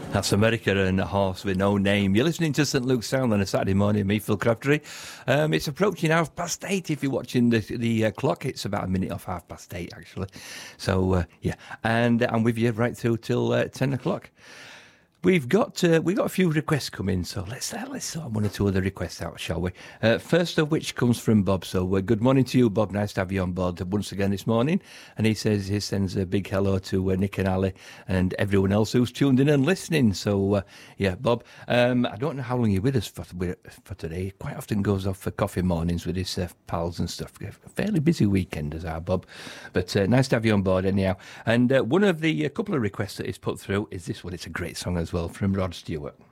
That's America and a Horse with No Name. You're listening to St Luke's Sound on a Saturday morning. Me, Phil Crabtree. It's approaching 8:30. If you're watching the clock, it's about a minute off 8:30 actually. So yeah, and I'm with you right through till 10 o'clock. We've got a few requests come in, so let's sort one or two of the requests out, shall we? First of which comes from Bob. So good morning to you, Bob. Nice to have you on board once again this morning. And he says he sends a big hello to Nick and Ali and everyone else who's tuned in and listening. So yeah, Bob. I don't know how long you're with us for today. He quite often goes off for coffee mornings with his pals and stuff. A fairly busy weekend as our Bob, but nice to have you on board anyhow. And one of the couple of requests that he's put through is this one. It's a great song as well from Rod Stewart.